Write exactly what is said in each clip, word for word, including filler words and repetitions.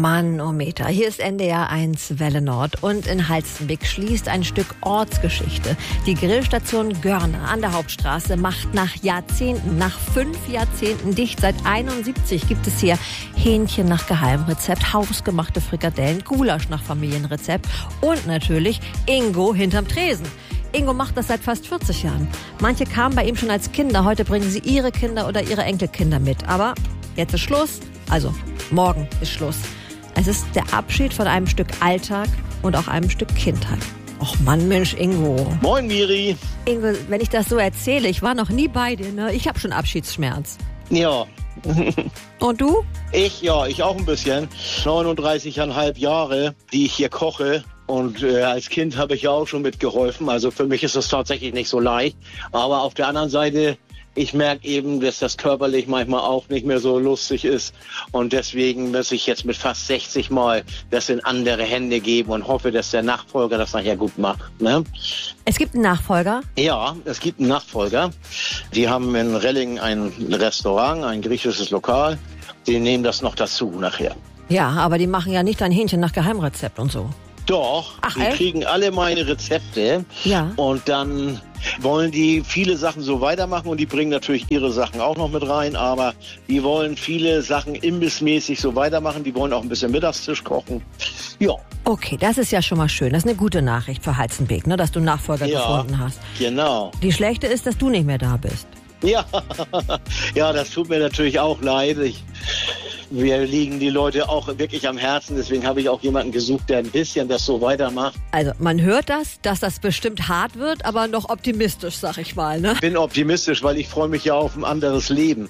Manometer. Hier ist N D R eins Welle Nord und in Halstenbek schließt ein Stück Ortsgeschichte. Die Grillstation Görne an der Hauptstraße macht nach Jahrzehnten, nach fünf Jahrzehnten dicht. Seit einundsiebzig gibt es hier Hähnchen nach Geheimrezept, hausgemachte Frikadellen, Gulasch nach Familienrezept und natürlich Ingo hinterm Tresen. Ingo macht das seit fast vierzig Jahren. Manche kamen bei ihm schon als Kinder, heute bringen sie ihre Kinder oder ihre Enkelkinder mit. Aber jetzt ist Schluss, also morgen ist Schluss. Es ist der Abschied von einem Stück Alltag und auch einem Stück Kindheit. Och Mann, Mensch, Ingo. Moin, Miri. Ingo, wenn ich das so erzähle, ich war noch nie bei dir, ne? Ich habe schon Abschiedsschmerz. Ja. Und du? Ich, ja, ich auch ein bisschen. neununddreißig Komma fünf Jahre, die ich hier koche. Und äh, als Kind habe ich ja auch schon mitgeholfen. Also für mich ist das tatsächlich nicht so leicht. Aber auf der anderen Seite, ich merke eben, dass das körperlich manchmal auch nicht mehr so lustig ist. Und deswegen muss ich jetzt mit fast sechzig Mal das in andere Hände geben und hoffe, dass der Nachfolger das nachher gut macht. Ne? Es gibt einen Nachfolger? Ja, es gibt einen Nachfolger. Die haben in Relling ein Restaurant, ein griechisches Lokal. Die nehmen das noch dazu nachher. Ja, aber die machen ja nicht ein Hähnchen nach Geheimrezept und so. Doch, Ach, die echt? kriegen alle meine Rezepte. Ja. Und dann wollen die viele Sachen so weitermachen und die bringen natürlich ihre Sachen auch noch mit rein, aber die wollen viele Sachen imbissmäßig so weitermachen, die wollen auch ein bisschen Mittagstisch kochen. Ja. Okay, das ist ja schon mal schön. Das ist eine gute Nachricht für Halstenbek, ne, dass du einen Nachfolger Ja, gefunden hast. Genau. Die schlechte ist, dass du nicht mehr da bist. Ja, ja, das tut mir natürlich auch leid. Ich, wir liegen die Leute auch wirklich am Herzen, deswegen habe ich auch jemanden gesucht, der ein bisschen das so weitermacht. Also man hört das, dass das bestimmt hart wird, aber noch optimistisch, sag ich mal, ne? Ich bin optimistisch, weil ich freue mich ja auf ein anderes Leben.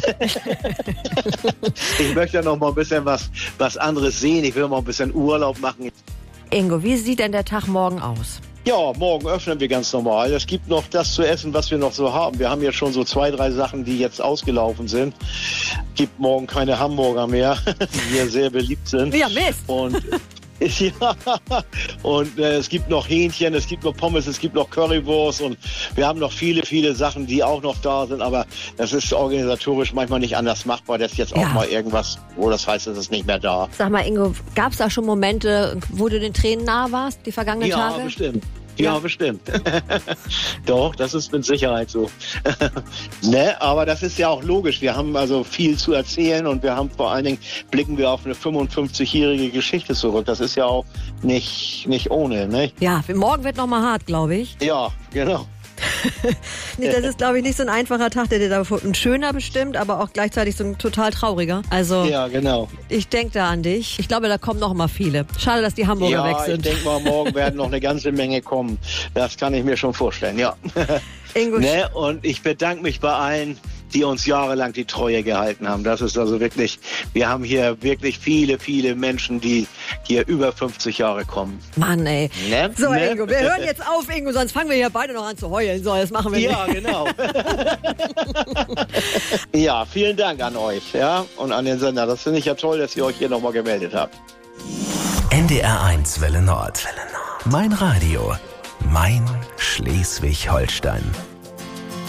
Ich möchte ja noch mal ein bisschen was, was anderes sehen. Ich will mal ein bisschen Urlaub machen. Ingo, wie sieht denn der Tag morgen aus? Ja, morgen öffnen wir ganz normal. Es gibt noch das zu essen, was wir noch so haben. Wir haben jetzt schon so zwei, drei Sachen, die jetzt ausgelaufen sind. Gibt morgen keine Hamburger mehr, die hier sehr beliebt sind. Ja, Mist. Und ja, und äh, es gibt noch Hähnchen, es gibt noch Pommes, es gibt noch Currywurst und wir haben noch viele, viele Sachen, die auch noch da sind, aber das ist organisatorisch manchmal nicht anders machbar. Das ist jetzt auch Ja. mal irgendwas, wo das heißt, es ist nicht mehr da. Sag mal, Ingo, gab es da schon Momente, wo du den Tränen nahe warst, die vergangenen Ja, Tage? bestimmt. Ja, Ja. bestimmt. Doch, das ist mit Sicherheit so. Ne, aber das ist ja auch logisch. Wir haben also viel zu erzählen und wir haben vor allen Dingen, blicken wir auf eine fünfundfünfzigjährige Geschichte zurück. Das ist ja auch nicht, nicht ohne, ne? Ja, morgen wird noch mal hart, glaube ich. Ja, genau. Nee, das ist, glaube ich, nicht so ein einfacher Tag, der dir da ein schöner bestimmt, aber auch gleichzeitig so ein total trauriger. Also, Ja, genau. ich denke da an dich. Ich glaube, da kommen noch mal viele. Schade, dass die Hamburger weg Ja, ich sind. denke mal, morgen werden noch eine ganze Menge kommen. Das kann ich mir schon vorstellen, ja. Ingo, Ne? Und ich bedanke mich bei allen, die uns jahrelang die Treue gehalten haben. Das ist also wirklich, wir haben hier wirklich viele, viele Menschen, die hier über fünfzig Jahre kommen. Mann, ey. Ne? So, Ne? Ingo, wir hören jetzt auf, Ingo, sonst fangen wir hier beide noch an zu heulen. So, das machen wir Ja, nicht. genau. Ja, vielen Dank an euch, ja, und an den Sender. Das finde ich ja toll, dass ihr euch hier nochmal gemeldet habt. N D R eins Welle Nord. Mein Radio. Mein Schleswig-Holstein.